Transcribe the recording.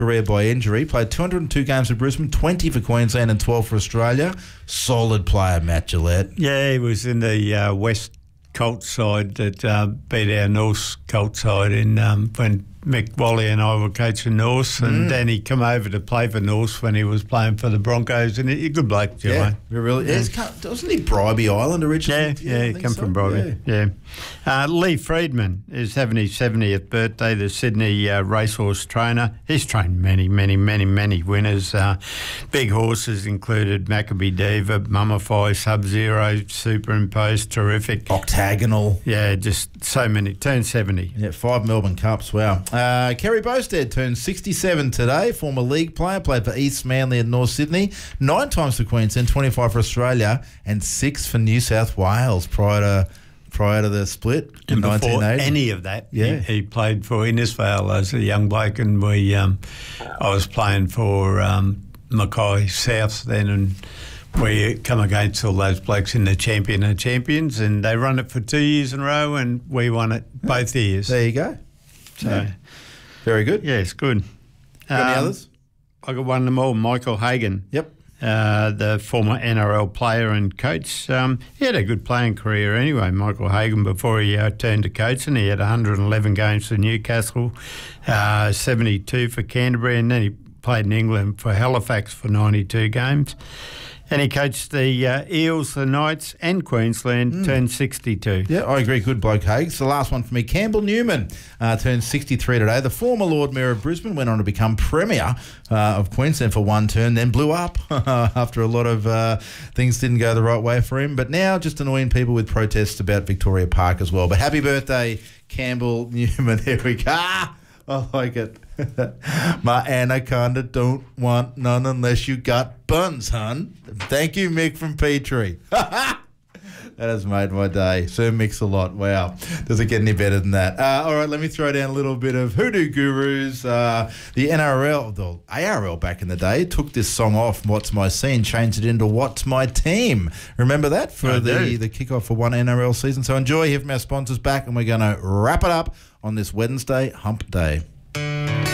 career by injury. Played 202 games for Brisbane, 20 for Queensland and 12 for Australia. Solid player, Matt Gillette. Yeah, he was in the West Colt side that beat our North Colt side in when Mick Wally and I were coaching North, and then he come over to play for North when he was playing for the Broncos, and he's a good bloke, Joe. Yeah, really. Yeah. Wasn't he Bribey Island originally? Yeah, he come from Bribey. Yeah. Lee Friedman is having his 70th birthday, the Sydney racehorse trainer. He's trained many winners. Big horses included Maccabee Diva, Mummify, Sub-Zero, Superimposed, Terrific. Octagonal. Yeah, just so many. Turned 70. Yeah, 5 Melbourne Cups, wow. Kerry Bostad turned 67 today, former league player, played for East Manly and North Sydney, 9 times for Queensland, 25 for Australia, and 6 for New South Wales prior to the split in 1980. Any of that, he played for Innisfail as a young bloke, and I was playing for Mackay South then, and we come against all those blokes in the Champion of Champions, and they run it for 2 years in a row, and we won it both years. There you go. So, very good. Yeah, it's good. Got any others? I got one of them all, Michael Hagan. Yep. The former NRL player and coach. He had a good playing career anyway, Michael Hagan, before he turned to coaching. He had 111 games for Newcastle, 72 for Canterbury, and then he played in England for Halifax for 92 games. And he coached the Eels, the Knights and Queensland, turned 62. Yeah, I agree. Good bloke, Haig. So the last one for me, Campbell Newman, turned 63 today. The former Lord Mayor of Brisbane went on to become Premier of Queensland for one term, then blew up after a lot of things didn't go the right way for him. But now just annoying people with protests about Victoria Park as well. But happy birthday, Campbell Newman. Here we go. I like it. My anaconda don't want none unless you got buns, hun. Thank you, Mick from Petrie. That has made my day. Sir Mix-a-Lot. Wow. Does it get any better than that? All right, let me throw down a little bit of Hoodoo Gurus. The NRL, the ARL back in the day, took this song off, What's My Scene, changed it into What's My Team. Remember that for the kickoff for one NRL season? So enjoy, hear from our sponsors back, and we're going to wrap it up on this Wednesday hump day.